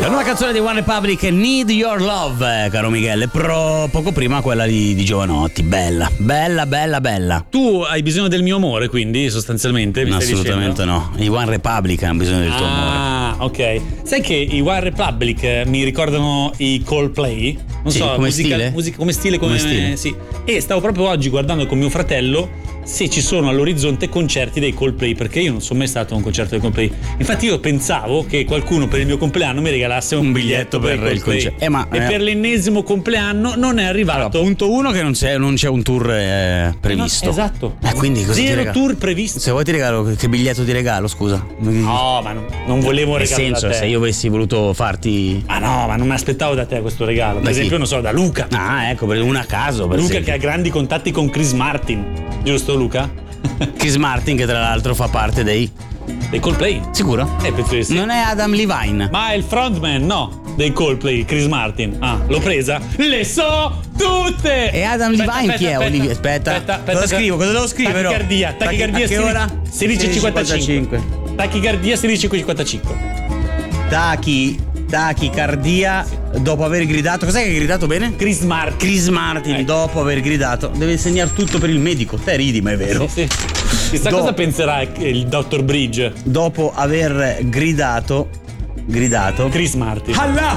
La nuova canzone di One Republic, Need Your Love, caro Michele, poco prima quella di Giovanotti. Bella. Tu hai bisogno del mio amore, quindi sostanzialmente mi No, stai assolutamente dicendo? no. I One Republic hanno bisogno del tuo amore. Ah, ok. Sai che i One Republic mi ricordano i Coldplay? Non Sì, so, come musica, stile? come stile, come stile. sì. E stavo proprio oggi guardando con mio fratello se ci sono all'orizzonte concerti dei Coldplay, perché io non sono mai stato a un concerto dei Coldplay. Infatti io pensavo che qualcuno per il mio compleanno mi regalasse un biglietto per il concerto. E per l'ennesimo compleanno non è arrivato. Allora, punto uno, che non c'è un tour previsto. No, esatto. Quindi cosa ti Zero regalo? tour previsto. Se vuoi ti regalo, che biglietto ti regalo, scusa? No, ma non volevo Nel regalare senso, da te. se io avessi voluto farti... Ma no, ma non mi aspettavo da te questo regalo. Per Da chi? esempio, non so, da Luca. Ah, ecco, per una a caso. Per Luca esempio. che ha grandi contatti con Chris Martin. Giusto, Luca? Chris Martin, che tra l'altro fa parte dei Coldplay. Sicuro? Penso di sì. Non è Adam Levine. Ma è il frontman, no? Dei Coldplay, Chris Martin. Ah, l'ho presa? Le so tutte! E Adam Levine chi è? Olivia? Aspetta. Cosa scrivo? Cosa devo scrivere? Tachicardia a che ora? 16:55. Tachicardia 16:55. Tachicardia dopo aver gridato. Cos'è che hai gridato bene? Chris Martin. Dopo aver gridato. Deve insegnare tutto per il medico. Te ridi, ma è vero. Sì. Chissà cosa penserà il dottor Bridge. Dopo aver gridato Chris Martin. Allah.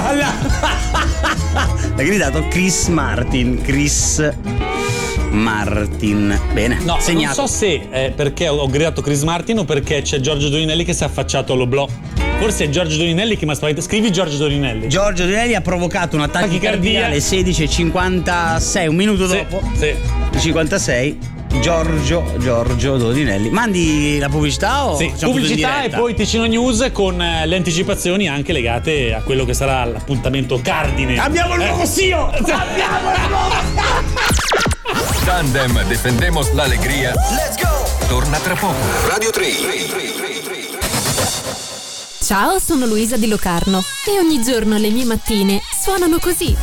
Ha gridato Chris Martin. Bene. No, segnato. non so se è perché ho gridato Chris Martin o perché c'è Giorgio Doninelli che si è affacciato all'oblò. Forse è Giorgio Doninelli che mi ha spaventato. Scrivi Giorgio Doninelli. Giorgio Doninelli ha provocato un attacco cardiaco alle 16:56, un minuto dopo. Sì. 56. Giorgio Doninelli. Mandi la pubblicità o Sì, facciamo tutto in pubblicità e diretta? poi Ticino News con le anticipazioni anche legate a quello che sarà l'appuntamento cardine. Abbiamo il nuovo CEO! Tandem Defendemos la Alegría. Let's go! Torna tra poco. Radio 3. Ciao, sono Luisa Di Locarno e ogni giorno le mie mattine suonano così.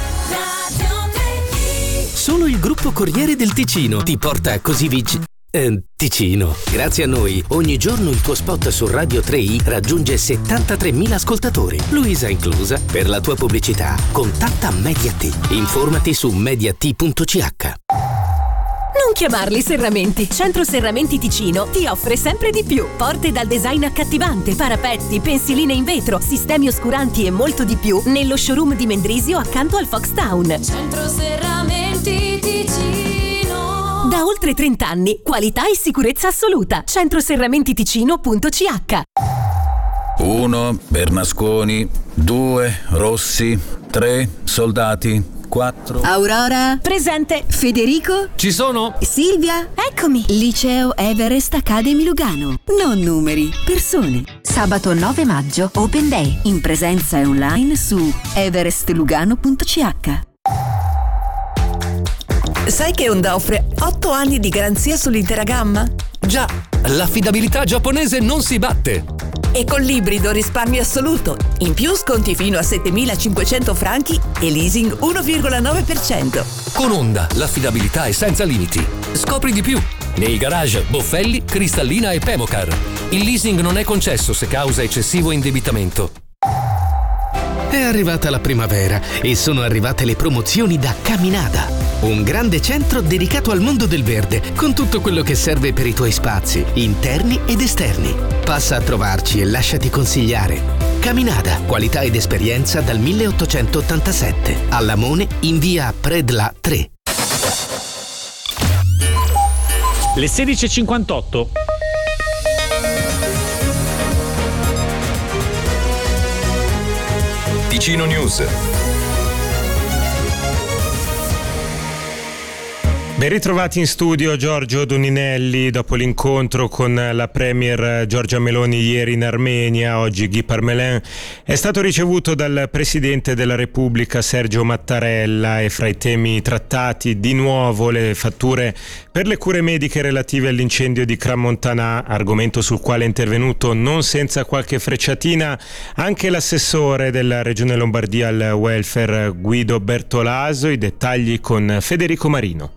Solo il gruppo Corriere del Ticino ti porta così Ticino. Grazie a noi, ogni giorno il tuo spot su Radio 3i raggiunge 73.000 ascoltatori, Luisa inclusa. Per la tua pubblicità, contatta Mediat. Informati su mediat.ch. Non chiamarli serramenti. Centro Serramenti Ticino ti offre sempre di più. Porte dal design accattivante, parapetti, pensiline in vetro, sistemi oscuranti e molto di più nello showroom di Mendrisio accanto al Foxtown. Centro Serramenti Ticino. Da oltre 30 anni, qualità e sicurezza assoluta. centroserramentiticino.ch. 1 Bernasconi, 2 Rossi, 3 Soldati, 4 Aurora. Presente. Federico. Ci sono? Silvia. Eccomi. Liceo Everest Academy Lugano. Non numeri, persone. Sabato 9 maggio, Open Day. In presenza e online su everestlugano.ch. Sai che Honda offre 8 anni di garanzia sull'intera gamma? Già, l'affidabilità giapponese non si batte. E con l'ibrido risparmi assoluto. In più sconti fino a 7.500 franchi e leasing 1,9%. Con Honda, l'affidabilità è senza limiti. Scopri di più nei garage Boffelli, Cristallina e Pemocar. Il leasing non è concesso se causa eccessivo indebitamento. È arrivata la primavera e sono arrivate le promozioni da Caminada. Un grande centro dedicato al mondo del verde, con tutto quello che serve per i tuoi spazi, interni ed esterni. Passa a trovarci e lasciati consigliare. Caminada, qualità ed esperienza dal 1887. A Lamone, in via Predla 3. Le 16:58. Ticino News. Ben ritrovati in studio Giorgio Doninelli dopo l'incontro con la premier Giorgia Meloni ieri in Armenia. Oggi Guy Parmelin è stato ricevuto dal Presidente della Repubblica Sergio Mattarella e fra i temi trattati di nuovo le fatture per le cure mediche relative all'incendio di Crans-Montana, argomento sul quale è intervenuto non senza qualche frecciatina anche l'assessore della Regione Lombardia al welfare Guido Bertolaso. I dettagli con Federico Marino.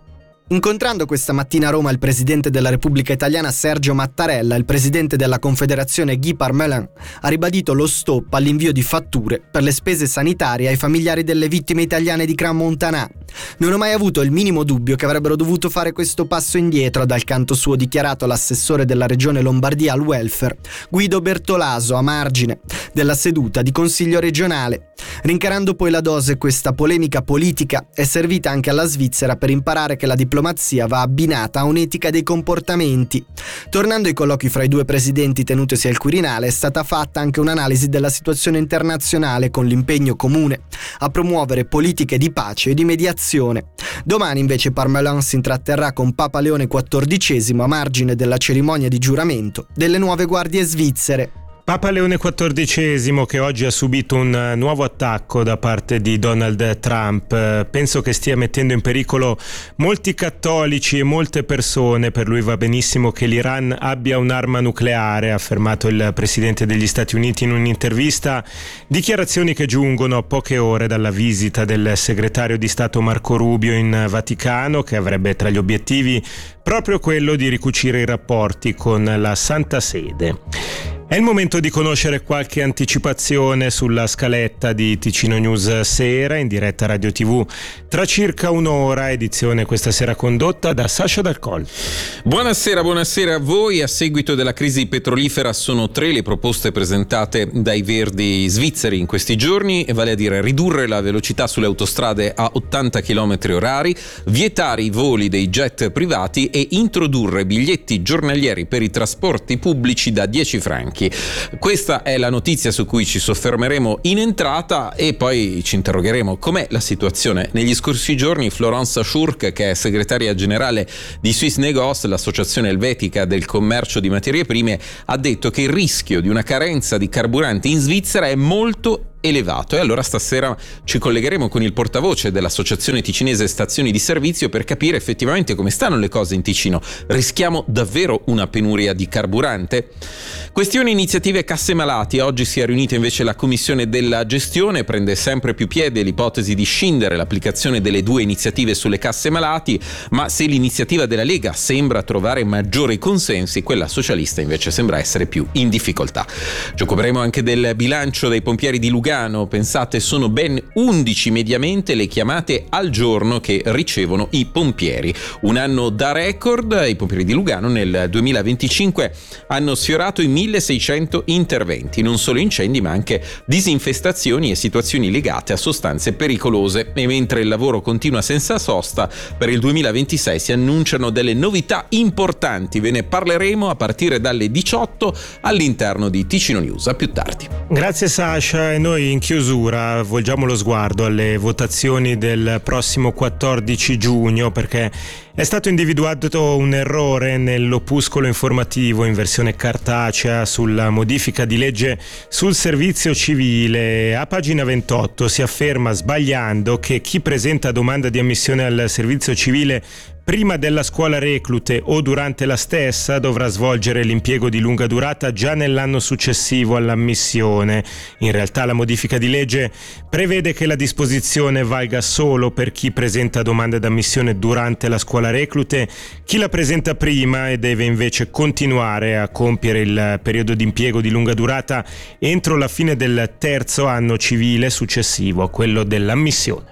Incontrando questa mattina a Roma il presidente della Repubblica Italiana Sergio Mattarella e il presidente della Confederazione Guy Parmelin, ha ribadito lo stop all'invio di fatture per le spese sanitarie ai familiari delle vittime italiane di Crans-Montana. Non ho mai avuto il minimo dubbio che avrebbero dovuto fare questo passo indietro, ha dal canto suo dichiarato l'assessore della regione Lombardia al welfare, Guido Bertolaso, a margine della seduta di consiglio regionale. Rincarando poi la dose, questa polemica politica è servita anche alla Svizzera per imparare che la diplomazia va abbinata a un'etica dei comportamenti. Tornando ai colloqui fra i due presidenti tenutisi al Quirinale, è stata fatta anche un'analisi della situazione internazionale con l'impegno comune a promuovere politiche di pace e di mediazione. Domani invece Parmelin si intratterrà con Papa Leone XIV a margine della cerimonia di giuramento delle nuove guardie svizzere. Papa Leone XIV, che oggi ha subito un nuovo attacco da parte di Donald Trump, penso che stia mettendo in pericolo molti cattolici e molte persone. Per lui va benissimo che l'Iran abbia un'arma nucleare, ha affermato il presidente degli Stati Uniti in un'intervista, dichiarazioni che giungono a poche ore dalla visita del segretario di Stato Marco Rubio in Vaticano, che avrebbe tra gli obiettivi proprio quello di ricucire i rapporti con la Santa Sede. È il momento di conoscere qualche anticipazione sulla scaletta di Ticino News Sera, in diretta Radio TV tra circa un'ora, edizione questa sera condotta da Sasha Dal Colle. Buonasera a voi. A seguito della crisi petrolifera sono 3 le proposte presentate dai Verdi svizzeri in questi giorni, vale a dire ridurre la velocità sulle autostrade a 80 km/h, vietare i voli dei jet privati e introdurre biglietti giornalieri per i trasporti pubblici da 10 franchi. Questa è la notizia su cui ci soffermeremo in entrata e poi ci interrogheremo com'è la situazione. Negli scorsi giorni Florence Schurk, che è segretaria generale di Swiss Negoce, l'associazione elvetica del commercio di materie prime, ha detto che il rischio di una carenza di carburanti in Svizzera è molto elevato. E allora stasera ci collegheremo con il portavoce dell'Associazione Ticinese Stazioni di Servizio per capire effettivamente come stanno le cose in Ticino. Rischiamo davvero una penuria di carburante? Questione iniziative casse malati. Oggi si è riunita invece la Commissione della Gestione. Prende sempre più piede l'ipotesi di scindere l'applicazione delle 2 iniziative sulle casse malati, ma se l'iniziativa della Lega sembra trovare maggiori consensi, quella socialista invece sembra essere più in difficoltà. Ci occuperemo anche del bilancio dei pompieri di Lugano. Pensate, sono ben 11 mediamente le chiamate al giorno che ricevono i pompieri. Un anno da record. I pompieri di Lugano nel 2025 hanno sfiorato i 1600 interventi, non solo incendi ma anche disinfestazioni e situazioni legate a sostanze pericolose. E mentre il lavoro continua senza sosta, per il 2026 si annunciano delle novità importanti. Ve ne parleremo a partire dalle 18 all'interno di Ticino News. A più tardi. Grazie Sasha. E noi in chiusura volgiamo lo sguardo alle votazioni del prossimo 14 giugno, perché è stato individuato un errore nell'opuscolo informativo in versione cartacea sulla modifica di legge sul servizio civile. A pagina 28 si afferma, sbagliando, che chi presenta domanda di ammissione al servizio civile prima della scuola reclute o durante la stessa dovrà svolgere l'impiego di lunga durata già nell'anno successivo all'ammissione. In realtà la modifica di legge prevede che la disposizione valga solo per chi presenta domanda d'ammissione durante la scuola reclute. Chi la presenta prima e deve invece continuare a compiere il periodo di impiego di lunga durata entro la fine del 3° anno civile successivo a quello dell'ammissione.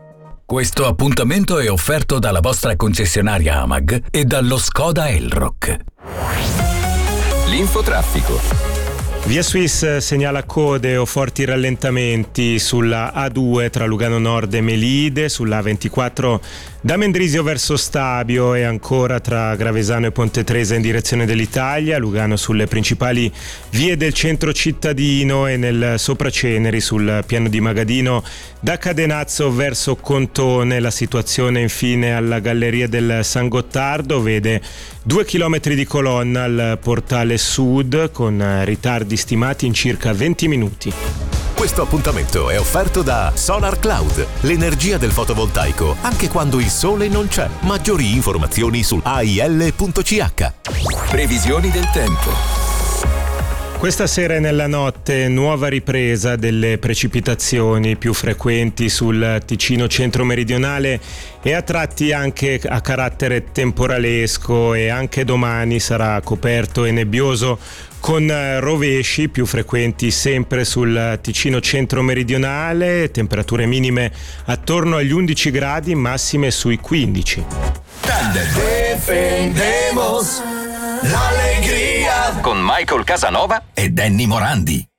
Questo appuntamento è offerto dalla vostra concessionaria Amag e dallo Skoda Elrock. L'infotraffico. Via Swiss segnala code o forti rallentamenti sulla A2 tra Lugano Nord e Melide, sulla A24 da Mendrisio verso Stabio e ancora tra Gravesano e Ponte Tresa in direzione dell'Italia, Lugano sulle principali vie del centro cittadino e nel Sopraceneri sul piano di Magadino da Cadenazzo verso Contone. La situazione infine alla Galleria del San Gottardo vede 2 chilometri di colonna al portale sud con ritardi stimati in circa 20 minuti. Questo appuntamento è offerto da Solar Cloud, l'energia del fotovoltaico anche quando il sole non c'è. Maggiori informazioni su ail.ch. Previsioni del tempo. Questa sera e nella notte nuova ripresa delle precipitazioni più frequenti sul Ticino centro-meridionale e a tratti anche a carattere temporalesco, e anche domani sarà coperto e nebbioso con rovesci più frequenti sempre sul Ticino centro-meridionale, temperature minime attorno agli 11 gradi, massime sui 15. Defendemos l'allegria con Michael Casanova e Danny Morandi.